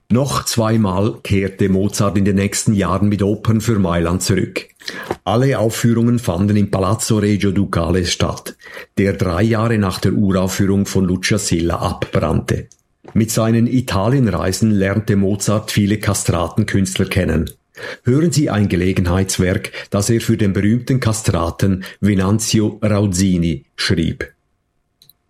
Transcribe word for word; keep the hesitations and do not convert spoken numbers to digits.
Noch zweimal kehrte Mozart in den nächsten Jahren mit Opern für Mailand zurück. Alle Aufführungen fanden im Palazzo Regio Ducale statt, der drei Jahre nach der Uraufführung von Lucia Silla abbrannte. Mit seinen Italienreisen lernte Mozart viele Kastratenkünstler kennen. Hören Sie ein Gelegenheitswerk, das er für den berühmten Kastraten Venanzio Rauzzini schrieb.